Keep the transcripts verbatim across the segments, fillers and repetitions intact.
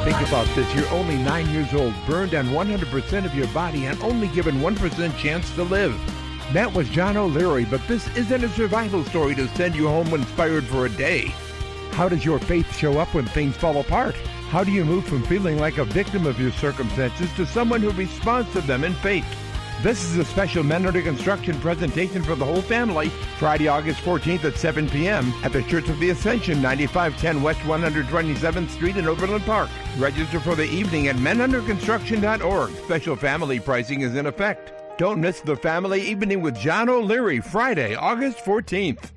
Think about this. You're only nine years old, burned on one hundred percent of your body, and only given one percent chance to live. That was John O'Leary, but this isn't a survival story to send you home inspired for a day. How does your faith show up when things fall apart? How do you move from feeling like a victim of your circumstances to someone who responds to them in faith? This is a special Men Under Construction presentation for the whole family, Friday, August fourteenth at seven p.m. at the Church of the Ascension, ninety-five ten West one hundred twenty-seventh Street in Overland Park. Register for the evening at men under construction dot org. Special family pricing is in effect. Don't miss the family evening with John O'Leary, Friday, August fourteenth.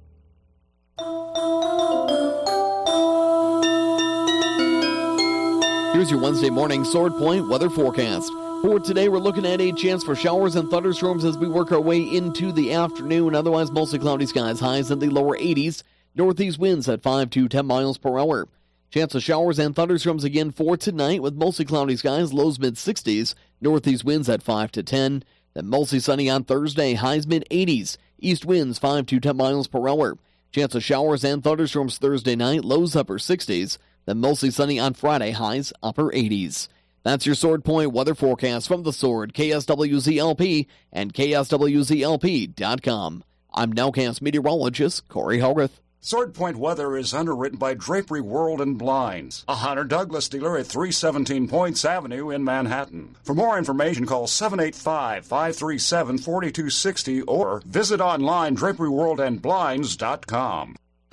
Here's your Wednesday morning Sword Point weather forecast. For today, we're looking at a chance for showers and thunderstorms as we work our way into the afternoon. Otherwise, mostly cloudy skies, highs in the lower eighties. Northeast winds at five to ten miles per hour. Chance of showers and thunderstorms again for tonight with mostly cloudy skies, lows mid-sixties. Northeast winds at five to ten. Then mostly sunny on Thursday, highs mid-eighties. East winds five to ten miles per hour. Chance of showers and thunderstorms Thursday night, lows upper sixties. Then mostly sunny on Friday, highs upper eighties. That's your Sword Point weather forecast from The Sword, K S W Z L P, and K S W Z L P dot com. I'm Nowcast meteorologist Corey Hogarth. Sword Point weather is underwritten by Drapery World and Blinds, a Hunter Douglas dealer at three seventeen Points Avenue in Manhattan. For more information, call seven eight five, five three seven, four two six zero or visit online drapery world and blinds dot com.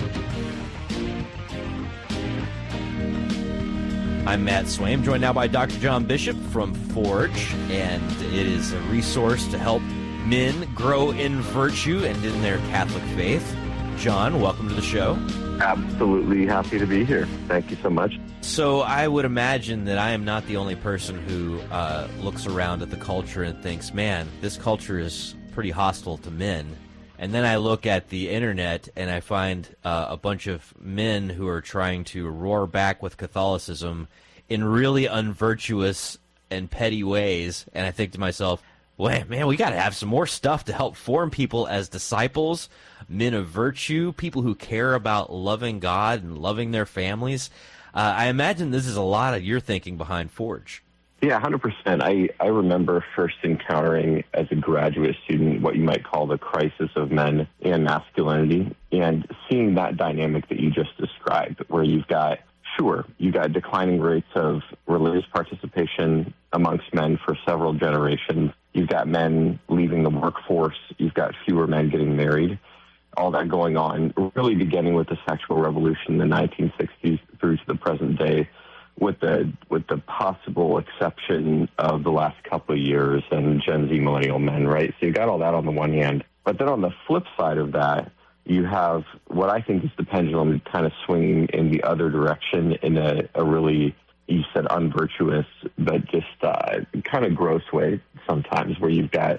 I'm Matt Swaim, joined now by Doctor John Bishop from Forge, and it is a resource to help men grow in virtue and in their Catholic faith. John, welcome to the show. Absolutely happy to be here. Thank you so much. So I would imagine that I am not the only person who uh, looks around at the culture and thinks, man, this culture is pretty hostile to men. And then I look at the internet and I find uh, a bunch of men who are trying to roar back with Catholicism in really unvirtuous and petty ways. And I think to myself, well, man, we got to have some more stuff to help form people as disciples, men of virtue, people who care about loving God and loving their families. Uh, I imagine this is a lot of your thinking behind Forge. Yeah, one hundred percent. I, I remember first encountering as a graduate student what you might call the crisis of men and masculinity, and seeing that dynamic that you just described, where you've got, sure, you've got declining rates of religious participation amongst men for several generations. You've got men leaving the workforce. You've got fewer men getting married. All that going on, really beginning with the sexual revolution in the nineteen sixties through to the present day, with the with the possible exception of the last couple of years and Gen Z millennial men, right? So you got all that on the one hand. But then on the flip side of that, you have what I think is the pendulum kind of swinging in the other direction in a, a really, you said unvirtuous, but just uh, kind of gross way sometimes, where you've got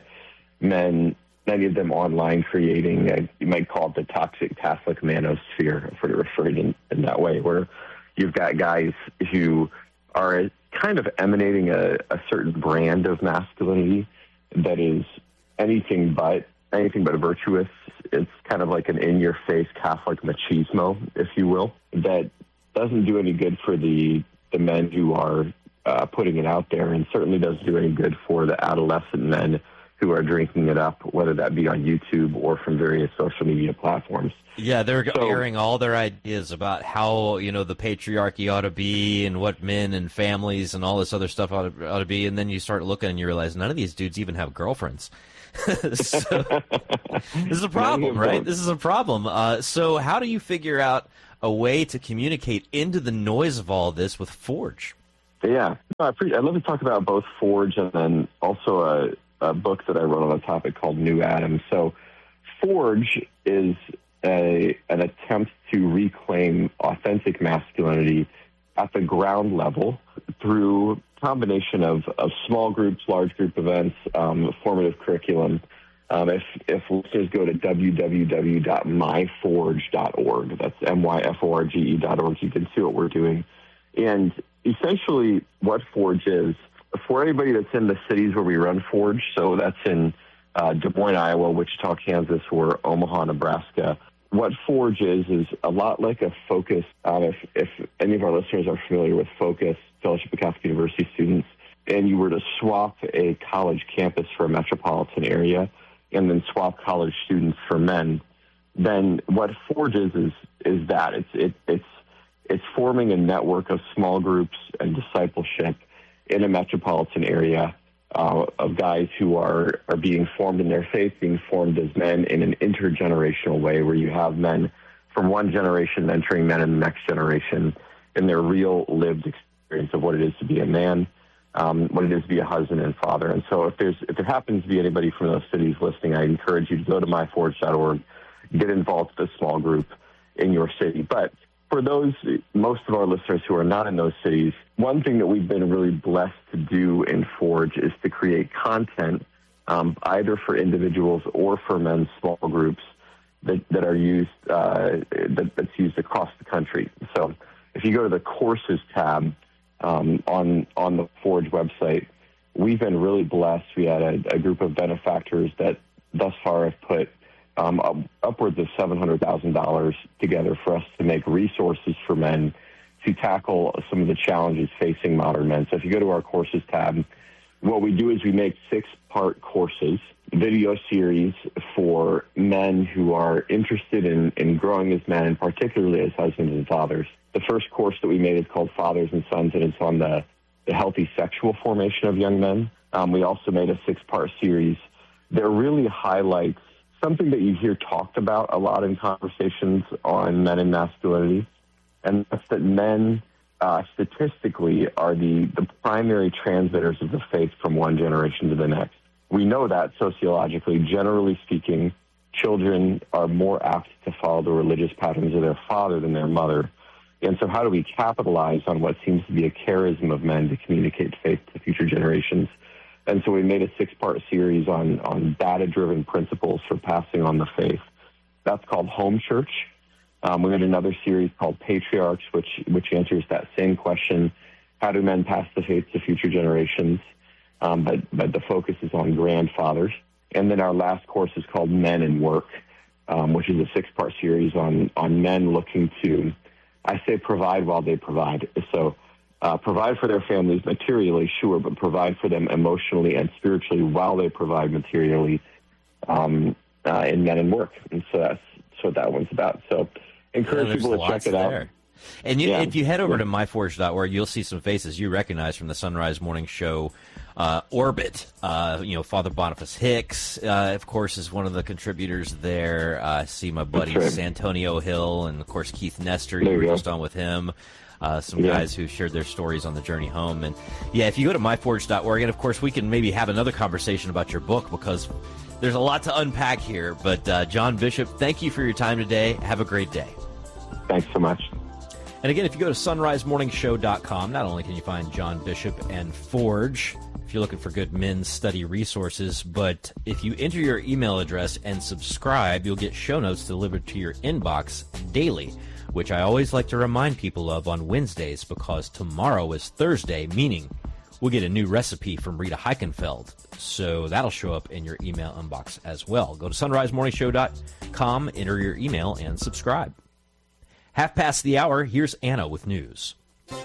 men, many of them online, creating, a, you might call it the toxic Catholic manosphere, if we're referring in, in that way, where you've got guys who are kind of emanating a, a certain brand of masculinity that is anything but anything but virtuous. It's kind of like an in-your-face Catholic machismo, if you will, that doesn't do any good for the, the men who are uh, putting it out there, and certainly doesn't do any good for the adolescent men who are drinking it up, whether that be on YouTube or from various social media platforms. Yeah, they're so, airing all their ideas about how, you know, the patriarchy ought to be and what men and families and all this other stuff ought to, ought to be, and then you start looking and you realize none of these dudes even have girlfriends. So, this is a problem, right? This is a problem. Uh, so how do you figure out a way to communicate into the noise of all this with Forge? Yeah, I appreciate, I'd love to talk about both Forge and then also a, a book that I wrote on a topic called New Adam. So Forge is a, an attempt to reclaim authentic masculinity at the ground level through a combination of, of small groups, large group events, um, formative curriculum. Um, if, if listeners go to w w w dot my forge dot org, that's M Y F O R G E dot org, you can see what we're doing. And essentially what Forge is, for anybody that's in the cities where we run Forge, so that's in uh, Des Moines, Iowa, Wichita, Kansas, or Omaha, Nebraska, what Forge is is a lot like a Focus. Um, if, if any of our listeners are familiar with Focus, Fellowship of Catholic University students, and you were to swap a college campus for a metropolitan area and then swap college students for men, then what Forge is is, is that. It's, it, it's, it's forming a network of small groups and discipleship in a metropolitan area uh, of guys who are, are being formed in their faith, being formed as men in an intergenerational way where you have men from one generation mentoring men in the next generation in their real lived experience of what it is to be a man, um, what it is to be a husband and father. And so if there's if there happens to be anybody from those cities listening, I encourage you to go to my forge dot org, get involved with a small group in your city. But for those, most of our listeners who are not in those cities, one thing that we've been really blessed to do in Forge is to create content um, either for individuals or for men's small groups that, that are used, uh, that, that's used across the country. So if you go to the courses tab um, on, on the Forge website, we've been really blessed. We had a, a group of benefactors that thus far have put Um, up, upwards of seven hundred thousand dollars together for us to make resources for men to tackle some of the challenges facing modern men. So if you go to our courses tab, what we do is we make six-part courses, video series for men who are interested in, in growing as men, and particularly as husbands and fathers. The first course that we made is called Fathers and Sons, and it's on the, the healthy sexual formation of young men. Um, we also made a six-part series that really highlights something that you hear talked about a lot in conversations on men and masculinity, and that's that men uh, statistically are the, the primary transmitters of the faith from one generation to the next. We know that sociologically, generally speaking, children are more apt to follow the religious patterns of their father than their mother. And so how do we capitalize on what seems to be a charism of men to communicate faith to future generations? And so we made a six-part series on, on data-driven principles for passing on the faith. That's called Home Church. Um, we made another series called Patriarchs, which which answers that same question: how do men pass the faith to future generations? Um, but but the focus is on grandfathers. And then our last course is called Men and Work, um, which is a six-part series on on men looking to, I say, provide while they provide. So. Uh, provide for their families materially, sure, but provide for them emotionally and spiritually while they provide materially um, uh, in Men and Work. And so that's, that's what that one's about. So encourage yeah, people to check it there. out. And you, yeah. if you head over yeah. to my forge dot org, you'll see some faces you recognize from the Sunrise Morning Show uh, orbit. Uh, you know, Father Boniface Hicks, uh, of course, is one of the contributors there. Uh, I see my buddy right. Santonio Hill and, of course, Keith Nestor. There You were you just on with him. Uh, some yeah. guys who shared their stories on the journey home. And, yeah, if you go to my forge dot org, and, of course, we can maybe have another conversation about your book because there's a lot to unpack here. But, uh, John Bishop, thank you for your time today. Have a great day. Thanks so much. And, again, if you go to sunrise morning show dot com, not only can you find John Bishop and Forge if you're looking for good men's study resources, but if you enter your email address and subscribe, you'll get show notes delivered to your inbox daily, which I always like to remind people of on Wednesdays because tomorrow is Thursday, meaning we'll get a new recipe from Rita Heichenfeld. So that'll show up in your email inbox as well. Go to sunrise morning show dot com, enter your email, and subscribe. Half past the hour, here's Anna with news.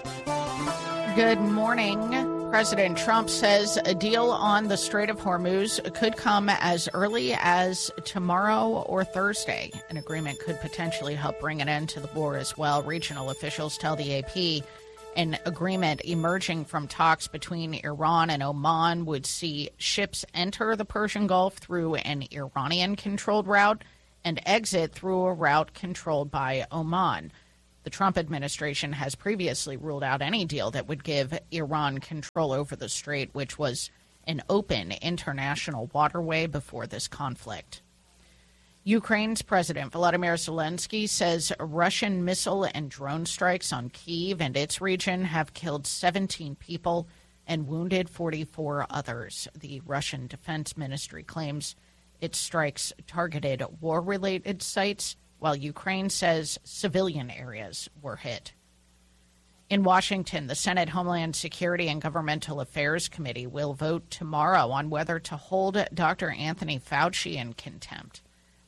Good morning. President Trump says a deal on the Strait of Hormuz could come as early as tomorrow or Thursday. An agreement could potentially help bring an end to the war as well. Regional officials tell the A P an agreement emerging from talks between Iran and Oman would see ships enter the Persian Gulf through an Iranian-controlled route and exit through a route controlled by Oman. The Trump administration has previously ruled out any deal that would give Iran control over the strait, which was an open international waterway before this conflict. Ukraine's President Volodymyr Zelensky says Russian missile and drone strikes on Kyiv and its region have killed seventeen people and wounded forty-four others. The Russian Defense Ministry claims its strikes targeted war-related sites, while Ukraine says civilian areas were hit. In Washington, the Senate Homeland Security and Governmental Affairs Committee will vote tomorrow on whether to hold Doctor Anthony Fauci in contempt.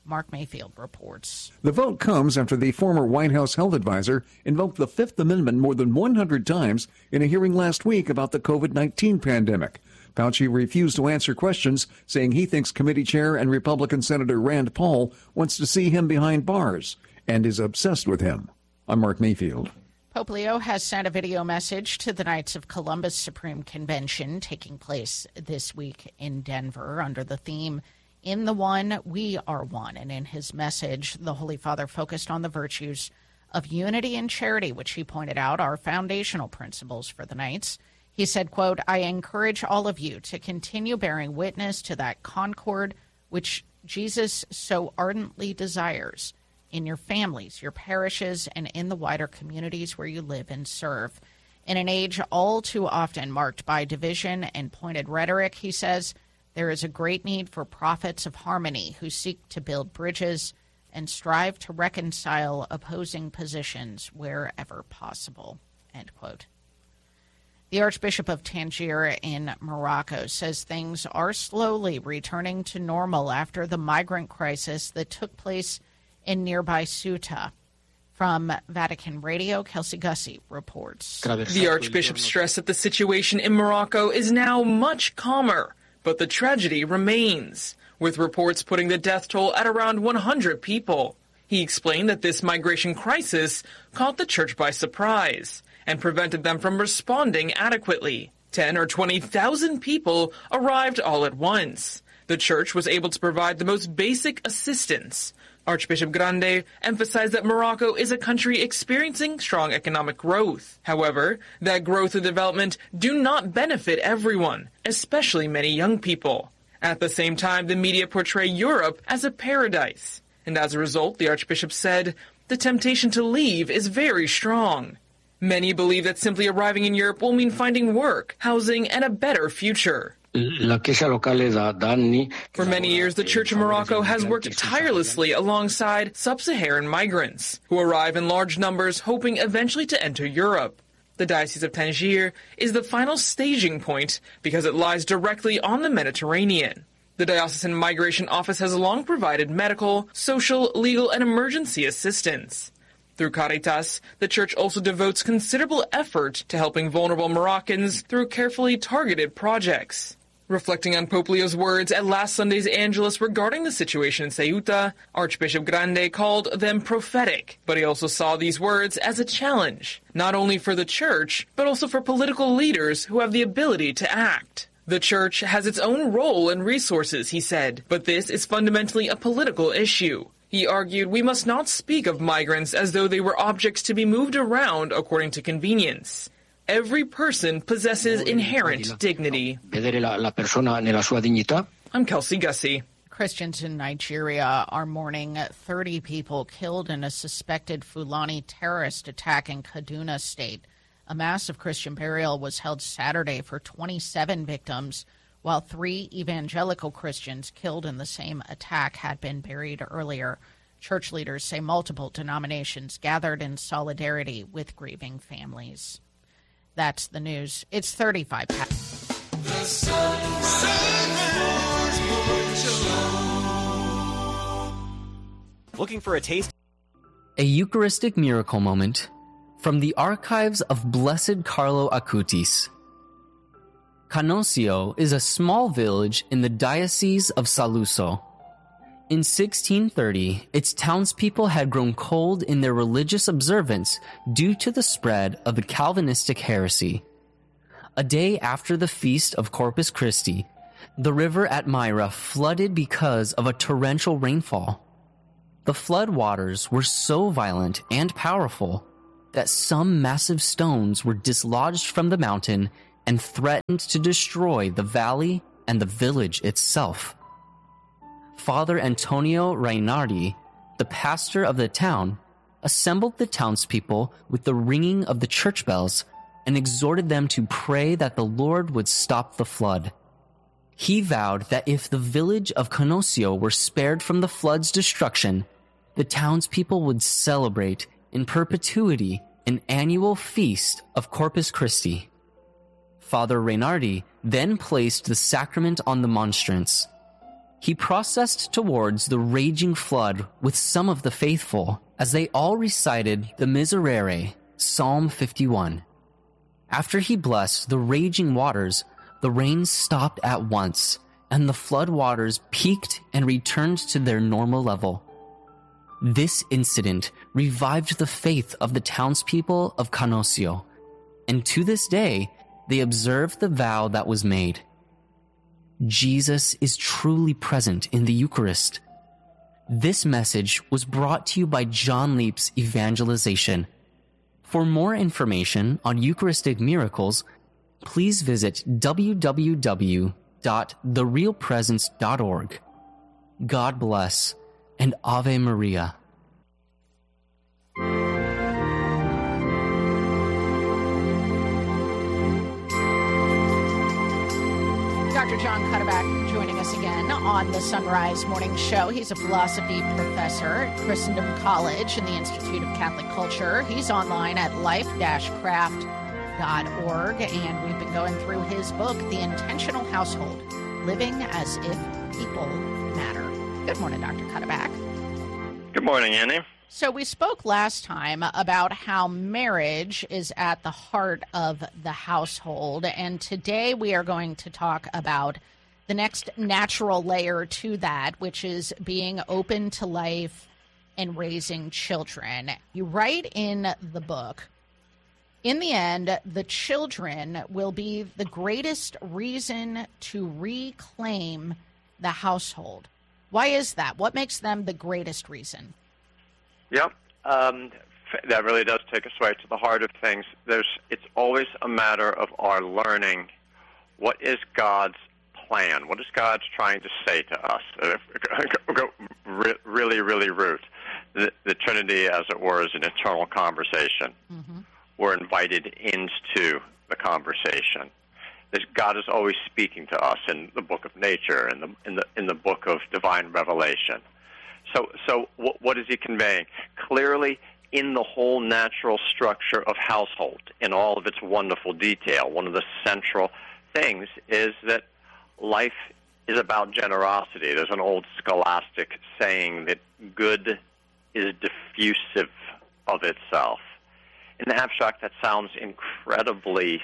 Mark Mayfield reports. The vote comes after the former White House health advisor invoked the Fifth Amendment more than one hundred times in a hearing last week about the COVID nineteen pandemic. Fauci refused to answer questions, saying he thinks committee chair and Republican Senator Rand Paul wants to see him behind bars and is obsessed with him. I'm Mark Mayfield. Pope Leo has sent a video message to the Knights of Columbus Supreme Convention taking place this week in Denver under the theme, "In the One, We Are One." And in his message, the Holy Father focused on the virtues of unity and charity, which he pointed out are foundational principles for the Knights. He said, quote, "I encourage all of you to continue bearing witness to that concord which Jesus so ardently desires in your families, your parishes, and in the wider communities where you live and serve. In an age all too often marked by division and pointed rhetoric," he says, "there is a great need for prophets of harmony who seek to build bridges and strive to reconcile opposing positions wherever possible," end quote. The Archbishop of Tangier in Morocco says things are slowly returning to normal after the migrant crisis that took place in nearby Ceuta. From Vatican Radio, Kelsey Gussie reports. The Archbishop stressed that the situation in Morocco is now much calmer, but the tragedy remains, with reports putting the death toll at around one hundred people. He explained that this migration crisis caught the church by surprise and prevented them from responding adequately. Ten or twenty thousand people arrived all at once. The church was able to provide the most basic assistance. Archbishop Grande emphasized that Morocco is a country experiencing strong economic growth. However, that growth and development do not benefit everyone, especially many young people. At the same time, the media portray Europe as a paradise. And as a result, the Archbishop said, the temptation to leave is very strong. Many believe that simply arriving in Europe will mean finding work, housing, and a better future. For many years, the Church of Morocco has worked tirelessly alongside sub-Saharan migrants who arrive in large numbers, hoping eventually to enter Europe. The Diocese of Tangier is the final staging point because it lies directly on the Mediterranean. The Diocesan Migration Office has long provided medical, social, legal, and emergency assistance. Through Caritas, the Church also devotes considerable effort to helping vulnerable Moroccans through carefully targeted projects. Reflecting on Pope Leo's words at last Sunday's Angelus regarding the situation in Ceuta, Archbishop Grande called them prophetic, but he also saw these words as a challenge, not only for the Church, but also for political leaders who have the ability to act. The Church has its own role and resources, he said, but this is fundamentally a political issue. He argued we must not speak of migrants as though they were objects to be moved around according to convenience. Every person possesses inherent dignity. I'm Kelsey Gussie. Christians in Nigeria are mourning thirty people killed in a suspected Fulani terrorist attack in Kaduna State. A massive Christian burial was held Saturday for twenty-seven victims, while three evangelical Christians killed in the same attack had been buried earlier. Church leaders say multiple denominations gathered in solidarity with grieving families. That's the news. It's thirty-five past. The sun, Looking for a taste? A Eucharistic miracle moment from the archives of Blessed Carlo Acutis. Canosio is a small village in the Diocese of Saluzzo. In sixteen thirty, its townspeople had grown cold in their religious observance due to the spread of the Calvinistic heresy. A day after the feast of Corpus Christi, the river at Myra flooded because of a torrential rainfall. The flood waters were so violent and powerful that some massive stones were dislodged from the mountain and threatened to destroy the valley and the village itself. Father Antonio Rainardi, the pastor of the town, assembled the townspeople with the ringing of the church bells and exhorted them to pray that the Lord would stop the flood. He vowed that if the village of Canosio were spared from the flood's destruction, the townspeople would celebrate in perpetuity an annual feast of Corpus Christi. Father Rainardi then placed the sacrament on the monstrance. he processed towards the raging flood with some of the faithful as they all recited the Miserere, Psalm fifty-one. After he blessed the raging waters, the rain stopped at once, and the flood waters peaked and returned to their normal level. This incident revived the faith of the townspeople of Canosio, and to this day, they observe the vow that was made. Jesus is truly present in the Eucharist. This message was brought to you by John Leap's evangelization. For more information on Eucharistic miracles, please visit w w w dot the real presence dot org. God bless and Ave Maria. Doctor John Cuddeback joining us again on the Sunrise Morning Show. He's a philosophy professor at Christendom College in the Institute of Catholic Culture. He's online at life dash craft dot org, and we've been going through his book, The Intentional Household, Living as If People Matter. Good morning, Doctor Cuddeback. Good morning, Annie. So we spoke last time about how marriage is at the heart of the household, and today we are going to talk about the next natural layer to that, which is being open to life and raising children. You write in the book, in the end, the children will be the greatest reason to reclaim the household. Why is that? What makes them the greatest reason? Yep, um, that really does take us right to the heart of things. There's, it's always a matter of our learning what is God's plan, what is God trying to say to us. Go really, really root. The, the Trinity, as it were, is an eternal conversation. Mm-hmm. We're invited into the conversation. This God is always speaking to us in the book of nature, in the in the in the book of divine revelation. So, so what, what is he conveying? Clearly, in the whole natural structure of household, in all of its wonderful detail, one of the central things is that life is about generosity. There's an old scholastic saying that good is diffusive of itself. In the abstract, that sounds incredibly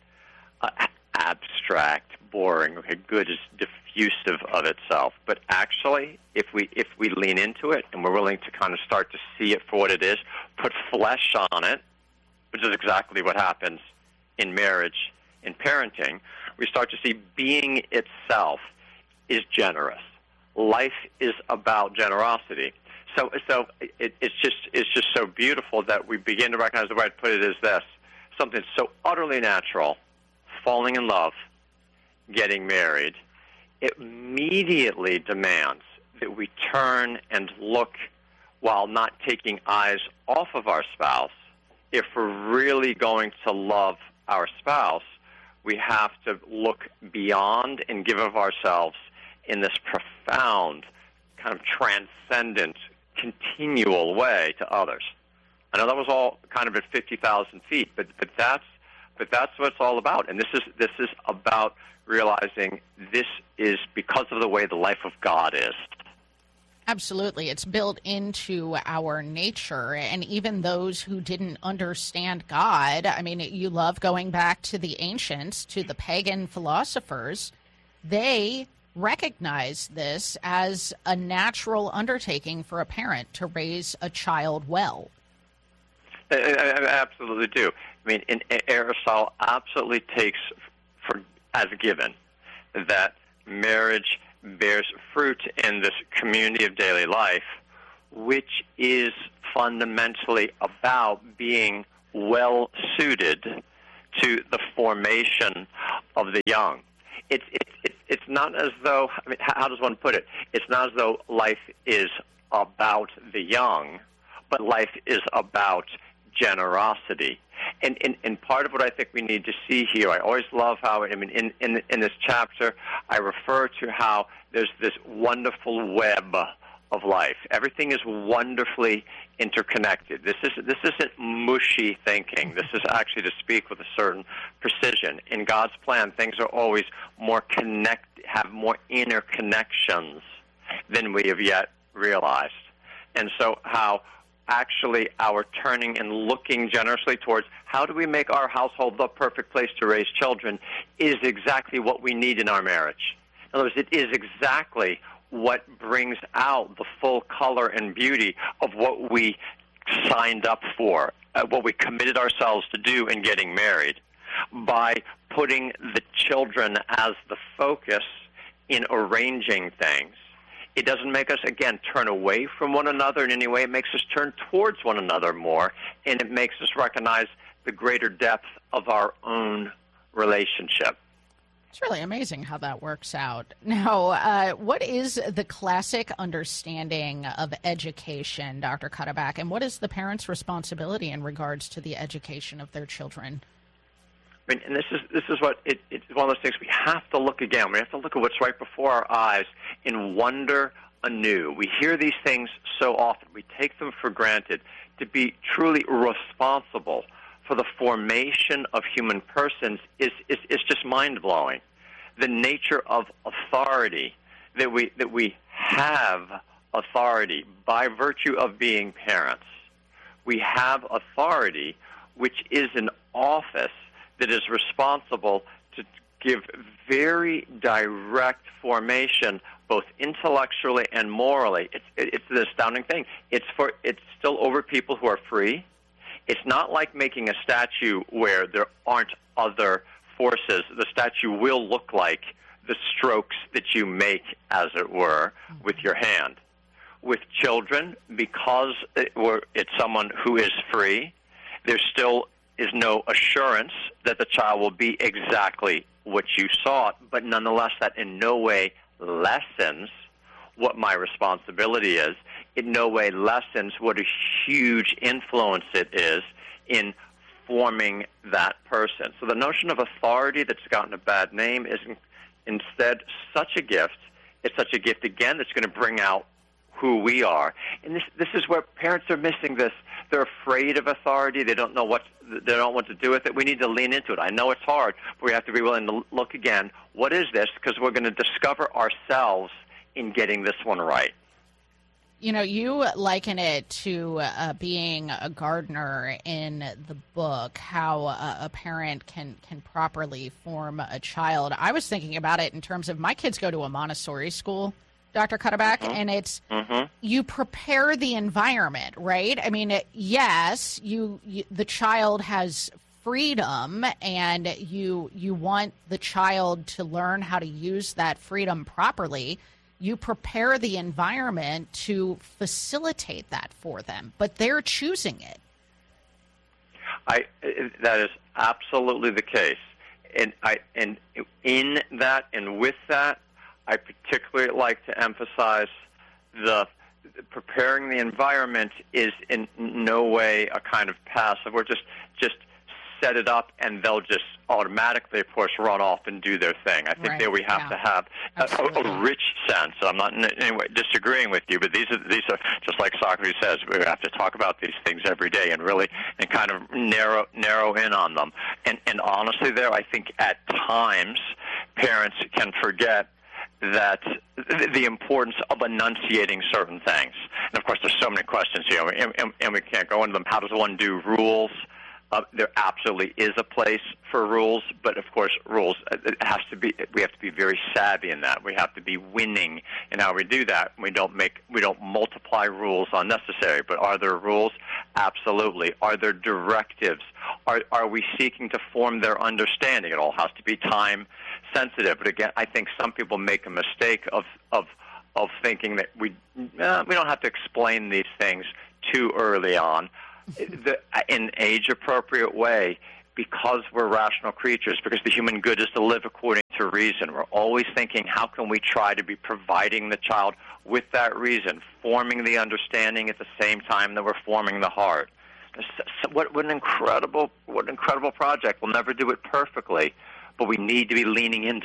uh, abstract, boring. Okay, good is diffusive of itself. But actually, if we if we lean into it and we're willing to kind of start to see it for what it is, put flesh on it, which is exactly what happens in marriage, in parenting, we start to see being itself is generous. Life is about generosity. So, so it, it's just it's just so beautiful that we begin to recognize the way I'd put it is this: something so utterly natural, falling in love, getting married, it immediately demands that we turn and look while not taking eyes off of our spouse. If we're really going to love our spouse, we have to look beyond and give of ourselves in this profound, kind of transcendent, continual way to others. I know that was all kind of at fifty thousand feet, but but that's but that's what it's all about. And this is this is about realizing this is because of the way the life of God is. Absolutely. It's built into our nature. And even those who didn't understand God, I mean, you love going back to the ancients, to the pagan philosophers, they recognize this as a natural undertaking for a parent to raise a child well. I, I absolutely do. I mean, in, Aristotle absolutely takes for as a given that marriage bears fruit in this community of daily life, which is fundamentally about being well suited to the formation of the young. It's it's it's it's not as though, I mean, how does one put it? It's not as though life is about the young, but life is about generosity. And, and and part of what I think we need to see here, I always love how, I mean, in, in, in this chapter, I refer to how there's this wonderful web of life. Everything is wonderfully interconnected. This is this isn't mushy thinking. This is actually to speak with a certain precision. In God's plan, things are always more connect, have more interconnections than we have yet realized. And so how actually our turning and looking generously towards how do we make our household the perfect place to raise children is exactly what we need in our marriage. In other words, it is exactly what brings out the full color and beauty of what we signed up for, uh, what we committed ourselves to do in getting married, by putting the children as the focus in arranging things. It doesn't make us, again, turn away from one another in any way. It makes us turn towards one another more, and it makes us recognize the greater depth of our own relationship. It's really amazing how that works out. Now, uh, what is the classic understanding of education, Doctor Cuddeback, and what is the parents' responsibility in regards to the education of their children? I mean, and this is this is what it, it's one of those things we have to look again. We have to look at what's right before our eyes and wonder anew. We hear these things so often. We take them for granted. To be truly responsible for the formation of human persons is, is, is just mind-blowing. The nature of authority, that we that we have authority by virtue of being parents. We have authority, which is an office that is responsible to give very direct formation, both intellectually and morally. It's it's an astounding thing. It's for it's still over people who are free. It's not like making a statue where there aren't other forces. The statue will look like the strokes that you make, as it were, with your hand. With children, because it, it's someone who is free, there still is no assurance that the child will be exactly what you sought, but nonetheless that in no way lessens what my responsibility is. It no way lessens what a huge influence it is in forming that person. So the notion of authority that's gotten a bad name is instead such a gift. It's such a gift, again, that's going to bring out who we are. And this this is where parents are missing this. They're afraid of authority. They don't know what they don't know what to do with it. We need to lean into it. I know it's hard, but we have to be willing to look again. What is this? Because we're going to discover ourselves in getting this one right. You know, you liken it to uh, being a gardener in the book, how uh, a parent can, can properly form a child. I was thinking about it in terms of my kids go to a Montessori school, Doctor Cuddeback, mm-hmm. and it's mm-hmm. you prepare the environment, right? I mean, it, yes, you, you the child has freedom, and you you want the child to learn how to use that freedom properly. You prepare the environment to facilitate that for them, but they're choosing it. I that is absolutely the case, and I and in that and with that, I particularly like to emphasize the preparing the environment is in no way a kind of passive. We're just just set it up, and they'll just automatically, of course, run off and do their thing. I think right. there we have yeah. to have a, a rich sense. I'm not in any way disagreeing with you, but these are these are just like Socrates says. We have to talk about these things every day and really and kind of narrow narrow in on them. And and honestly, there I think at times parents can forget that the importance of enunciating certain things. And of course, there's so many questions here, and, and, and we can't go into them. How does one do rules? Uh, there absolutely is a place for rules, but of course, rules it has to be. We have to be very savvy in that. We have to be winning in how we do that. We don't make, we don't multiply rules unnecessary. But are there rules? Absolutely. Are there directives? Are are we seeking to form their understanding? It all has to be time sensitive. But again, I think some people make a mistake of of of thinking that we uh, we don't have to explain these things too early on. The, in age-appropriate way, because we're rational creatures, because the human good is to live according to reason. We're always thinking, how can we try to be providing the child with that reason, forming the understanding at the same time that we're forming the heart. What, what an incredible, what an incredible project. We'll never do it perfectly, but we need to be leaning into it.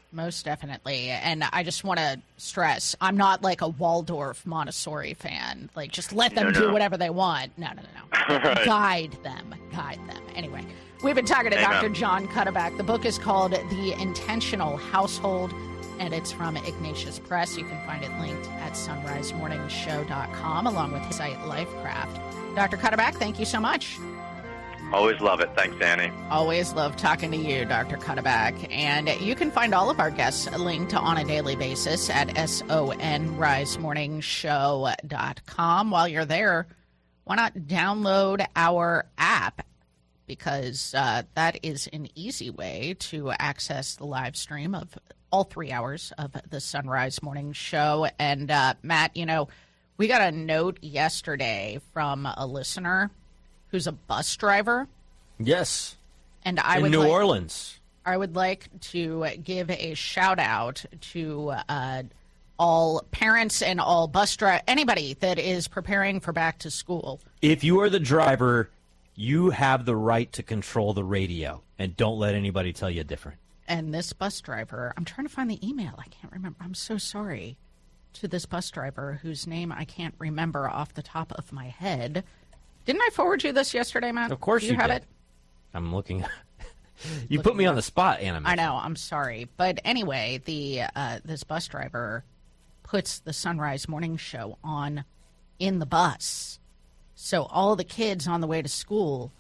most definitely. And I just want to stress, I'm not like a Waldorf Montessori fan. Like, just let them No, do no. whatever they want. No, no, no, no. Right. Guide them. Guide them. Anyway, we've been talking to Amen. Doctor John Cuddeback. The book is called The Intentional Household, and it's from Ignatius Press. You can find it linked at sunrise morning show dot com, along with his site, Lifecraft. Doctor Cuddeback, thank you so much. Always love it. Thanks, Annie. Always love talking to you, Doctor Cuddeback. And you can find all of our guests linked on a daily basis at sunrise morning show dot com. While you're there, why not download our app? Because uh, that is an easy way to access the live stream of all three hours of the Sunrise Morning Show. And, uh, Matt, you know, we got a note yesterday from a listener who's a bus driver. Yes. And I in would New like, Orleans. I would like to give a shout out to uh, all parents and all bus drivers, anybody that is preparing for back to school. If you are the driver, you have the right to control the radio, and don't let anybody tell you different. And this bus driver, I'm trying to find the email. I can't remember. I'm so sorry to this bus driver whose name I can't remember off the top of my head. Didn't I forward you this yesterday, Matt? Of course Do you, you have did. it? I'm looking. You put me on the spot, Anna. I know. I'm sorry. But anyway, the uh, this bus driver puts the Sunrise Morning Show on in the bus. So all the kids on the way to school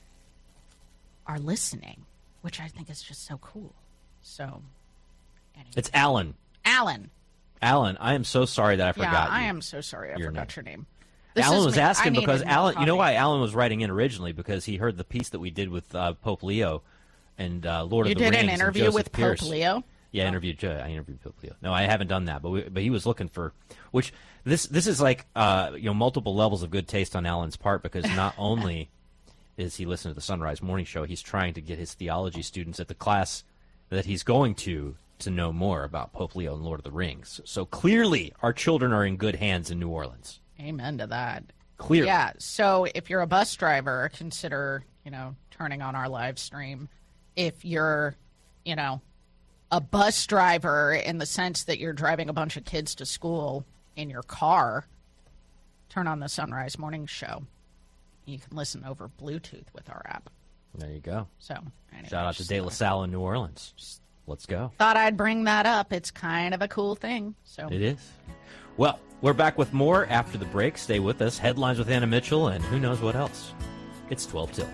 are listening, which I think is just so cool. So anyway. It's Alan. Alan. Alan, I am so sorry that I Yeah, forgot I you. am so sorry I Your forgot name. your name. This Alan is was me. asking I because needed more Alan, you know coffee. why Alan was writing in originally? Because he heard the piece that we did with uh, Pope Leo and uh, Lord You of the did Rings. an and interview Joseph with Pierce. Pope Leo? Yeah, I interviewed. Uh, I interviewed Pope Leo. No, I haven't done that, but we, but he was looking for which this this is like uh, you know multiple levels of good taste on Alan's part, because not only is he listening to the Sunrise Morning Show, he's trying to get his theology students at the class that he's going to to know more about Pope Leo and Lord of the Rings. So clearly, our children are in good hands in New Orleans. Amen to that. Clearly. Yeah, so if you're a bus driver, consider, you know, turning on our live stream. If you're, you know, a bus driver in the sense that you're driving a bunch of kids to school in your car, turn on the Sunrise Morning Show. You can listen over Bluetooth with our app. There you go. So, anyway, Shout out to just De La Salle in New Orleans. Let's go. thought I'd bring that up. It's kind of a cool thing. So It is. Well, we're back with more after the break. Stay with us. Headlines with Anna Mitchell and who knows what else. It's twelve till.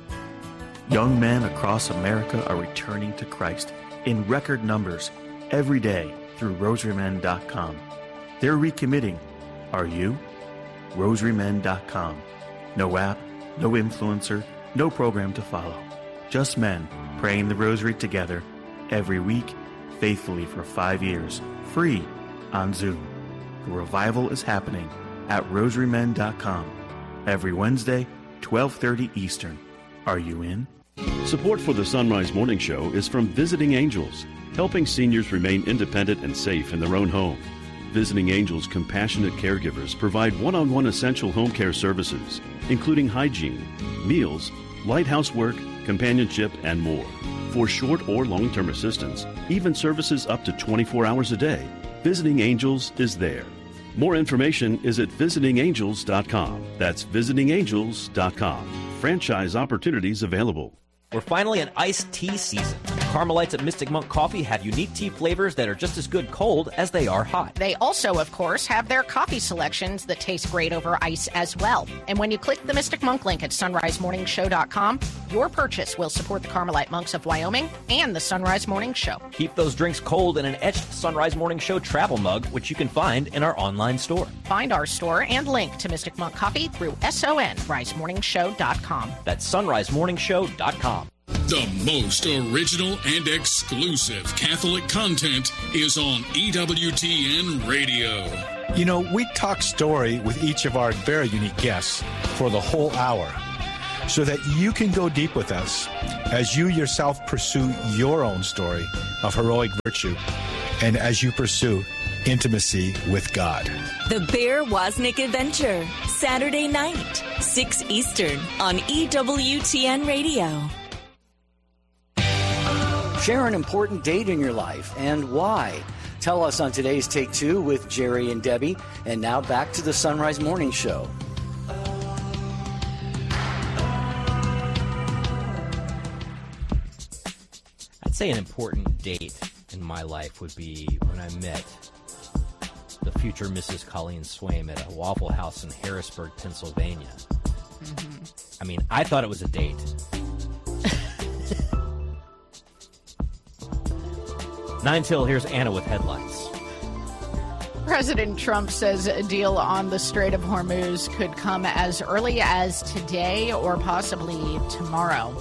Young men across America are returning to Christ in record numbers every day through rosary men dot com. They're recommitting. Are you? rosary men dot com. No app, no influencer, no program to follow. Just men praying the rosary together every week, faithfully for five years, free on Zoom. The revival is happening at rosary men dot com every Wednesday, twelve thirty Eastern. Are you in? Support for the Sunrise Morning Show is from Visiting Angels, helping seniors remain independent and safe in their own home. Visiting Angels compassionate caregivers provide one-on-one essential home care services, including hygiene, meals, light housework, companionship, and more. For short or long-term assistance, even services up to twenty-four hours a day, Visiting Angels is there. More information is at visiting angels dot com. That's visiting angels dot com. Franchise opportunities available. We're finally in iced tea season. Carmelites at Mystic Monk Coffee have unique tea flavors that are just as good cold as they are hot. they also, of course, have their coffee selections that taste great over ice as well. And when you click the Mystic Monk link at sunrise morning show dot com, your purchase will support the Carmelite Monks of Wyoming and the Sunrise Morning Show. Keep those drinks cold in an etched Sunrise Morning Show travel mug, which you can find in our online store. Find our store and link to Mystic Monk Coffee through sunrise morning show dot com. That's sunrise morning show dot com. The most original and exclusive Catholic content is on E W T N Radio. You know, we talk story with each of our very unique guests for the whole hour so that you can go deep with us as you yourself pursue your own story of heroic virtue and as you pursue intimacy with God. The Bear Wozniak Adventure, Saturday night, six Eastern on E W T N Radio. Share an important date in your life and why. Tell us on today's Take Two with Jerry and Debbie. And now back to the Sunrise Morning Show. I'd say an important date in my life would be when I met the future Missus Colleen Swaim at a Waffle House in Harrisburg, Pennsylvania. Mm-hmm. I mean, I thought it was a date. Nine till, here's Anna with headlines. President Trump says a deal on the Strait of Hormuz could come as early as today or possibly tomorrow.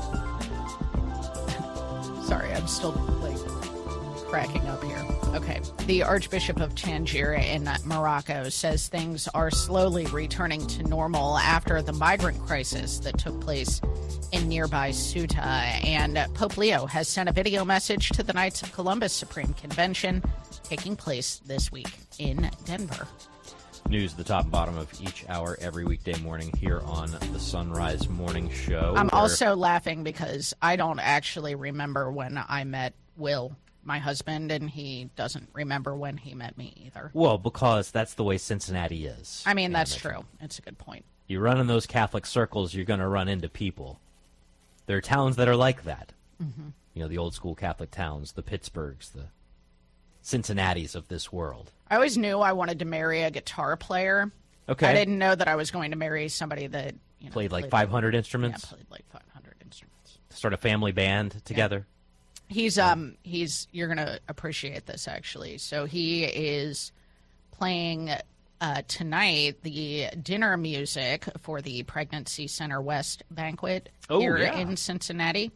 Sorry, I'm still like cracking up here. Okay. The Archbishop of Tangier in Morocco says things are slowly returning to normal after the migrant crisis that took place in nearby Ceuta. And Pope Leo has sent a video message to the Knights of Columbus Supreme Convention taking place this week in Denver. News at the top and bottom of each hour every weekday morning here on the Sunrise Morning Show. I'm where... also laughing because I don't actually remember when I met Will, my husband, and he doesn't remember when he met me either. Well, because that's the way Cincinnati is. I mean, that's true. It's a good point. You run in those Catholic circles, you're going to run into people. There are towns that are like that. Mm-hmm. You know, the old school Catholic towns, the Pittsburghs, the Cincinnatis of this world. I always knew I wanted to marry a guitar player. Okay. I didn't know that I was going to marry somebody that you know, played like played five hundred like, instruments. Yeah, played like five hundred instruments. Start a family band together. Yeah. He's um he's you're gonna appreciate this actually. So he is playing uh, tonight the dinner music for the Pregnancy Center West banquet oh, here yeah. in Cincinnati,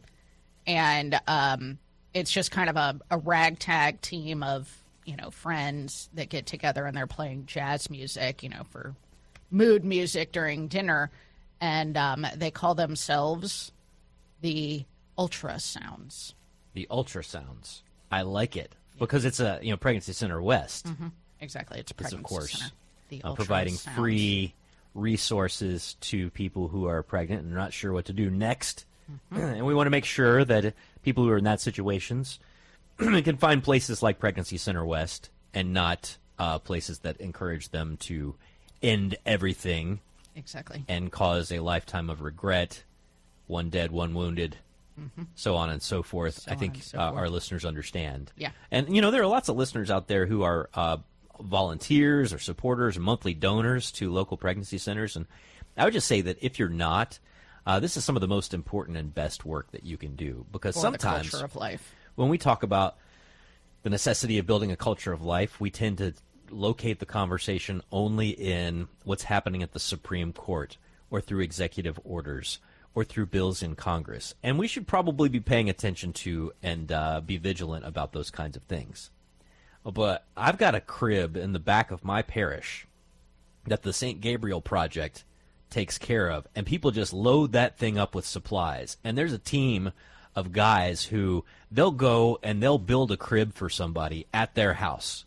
and um. It's just kind of a, a ragtag team of, you know, friends that get together and they're playing jazz music, you know, for mood music during dinner. And um, they call themselves the Ultrasounds. The Ultrasounds. I like it because it's a, you know, Pregnancy Center West. Mm-hmm. Exactly. It's a It's, Pregnancy of course, Center. The uh, providing Ultrasounds. free resources to people who are pregnant and not sure what to do next. Mm-hmm. And we want to make sure that people who are in that situations can find places like Pregnancy Center West and not uh, places that encourage them to end everything. Exactly. And cause a lifetime of regret, one dead, one wounded, mm-hmm. so on and so forth. So I think so uh, forth. our listeners understand. Yeah. And, you know, there are lots of listeners out there who are uh, volunteers or supporters or monthly donors to local pregnancy centers. And I would just say that if you're not, Uh, this is some of the most important and best work that you can do because For sometimes the culture of life. when we talk about the necessity of building a culture of life, we tend to locate the conversation only in what's happening at the Supreme Court or through executive orders or through bills in Congress. And we should probably be paying attention to and uh, be vigilant about those kinds of things. But I've got a crib in the back of my parish that the Saint Gabriel Project takes care of, and people just load that thing up with supplies. And there's a team of guys who they'll go and they'll build a crib for somebody at their house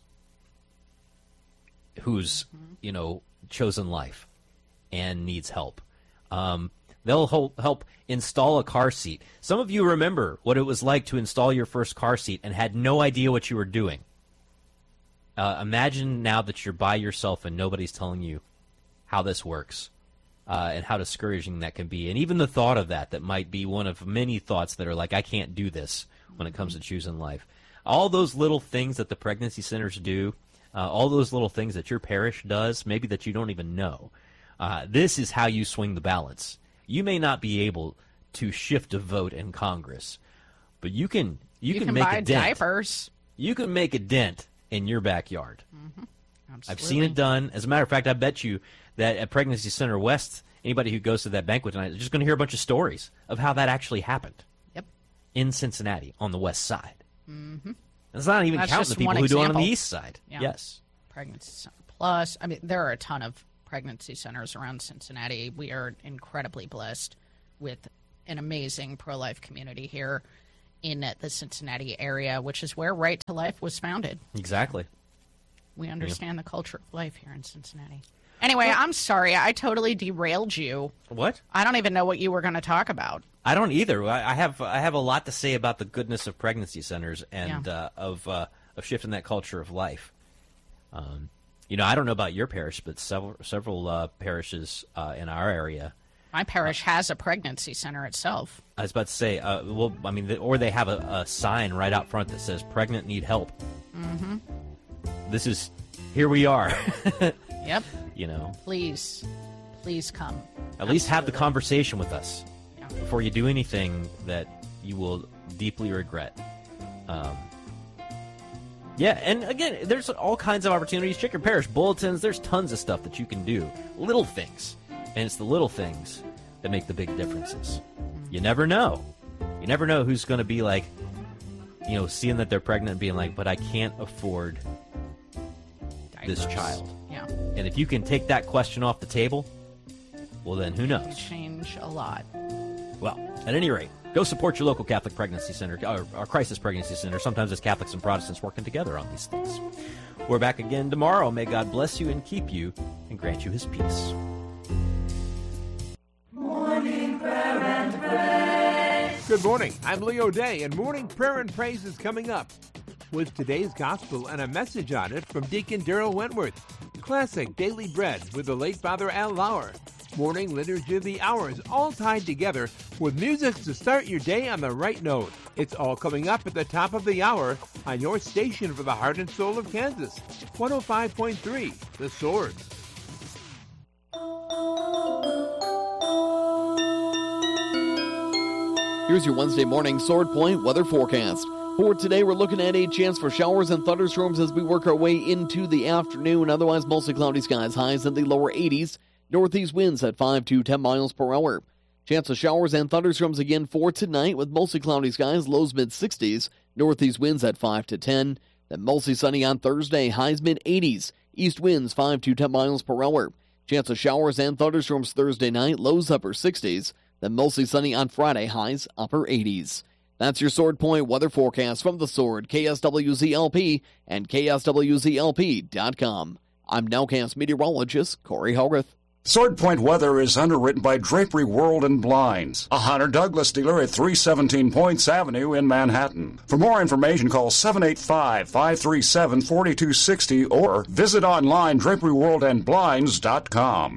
who's, you know, chosen life and needs help. Um, they'll help, help install a car seat. Some of you remember what it was like to install your first car seat and had no idea what you were doing. Uh, imagine now that you're by yourself and nobody's telling you how this works. Uh, and how discouraging that can be. And even the thought of that, that might be one of many thoughts that are like, I can't do this when it comes to choosing life. All those little things that the pregnancy centers do, uh, all those little things that your parish does, maybe that you don't even know. Uh, this is how you swing the balance. You may not be able to shift a vote in Congress, but you can you, You can, can make buy a dent. diapers. You can make a dent in your backyard. Mm-hmm. I've seen it done. As a matter of fact, I bet you that at Pregnancy Center West, anybody who goes to that banquet tonight is just going to hear a bunch of stories of how that actually happened. Yep. In Cincinnati on the west side. Mm-hmm. That's not even That's counting just the people one who do it on example. the east side. Yeah. Yes. Pregnancy Center Plus. I mean, there are a ton of pregnancy centers around Cincinnati. We are incredibly blessed with an amazing pro-life community here in the Cincinnati area, which is where Right to Life was founded. Exactly. We understand yeah. the culture of life here in Cincinnati. Anyway, I'm sorry. I totally derailed you. What? I don't even know what you were going to talk about. I don't either. I I have I have a lot to say about the goodness of pregnancy centers and Yeah. uh, of uh, of shifting that culture of life. Um, you know, I don't know about your parish, but several several uh, parishes uh, in our area. My parish has a pregnancy center itself. I was about to say, uh, well, I mean, or they have a, a sign right out front that says "Pregnant Need Help." Mm-hmm. This is here we are. Yep. You know, Please, please come. at least have the conversation with us Yeah. before you do anything that you will deeply regret. Um, yeah, and again, there's all kinds of opportunities. Check your parish bulletins. There's tons of stuff that you can do. Little things. And it's the little things that make the big differences. You never know. You never know who's going to be like, you know, seeing that they're pregnant and being like, but I can't afford this child. Yeah. And if you can take that question off the table, well, then who You knows? change a lot. Well, at any rate, go support your local Catholic pregnancy center or, or crisis pregnancy center. Sometimes it's Catholics and Protestants working together on these things. We're back again tomorrow. May God bless you and keep you and grant you his peace. Morning prayer and praise. Good morning. I'm Leo Day, and morning prayer and praise is coming up with today's gospel and a message on it from Deacon Daryl Wentworth. Classic Daily Bread with the late Father Al Lauer. Morning Liturgy of the Hours, all tied together with music to start your day on the right note. It's all coming up at the top of the hour on your station for the heart and soul of Kansas. one oh five point three, The Sword. Here's your Wednesday morning Sword Point weather forecast. For today, we're looking at a chance for showers and thunderstorms as we work our way into the afternoon. Otherwise, mostly cloudy skies, highs in the lower eighties. Northeast winds at five to ten miles per hour. Chance of showers and thunderstorms again for tonight with mostly cloudy skies, lows mid-sixties. Northeast winds at five to ten. Then mostly sunny on Thursday, highs mid-eighties. East winds five to ten miles per hour. Chance of showers and thunderstorms Thursday night, lows upper sixties. Then mostly sunny on Friday, highs upper eighties. That's your Sword Point weather forecast from The Sword, K S W Z L P, and K S W Z L P dot com. I'm Nowcast meteorologist Corey Hogarth. Sword Point weather is underwritten by Drapery World and Blinds, a Hunter Douglas dealer at three seventeen Points Avenue in Manhattan. For more information, call seven eight five, five three seven, four two six zero or visit online drapery world and blinds dot com.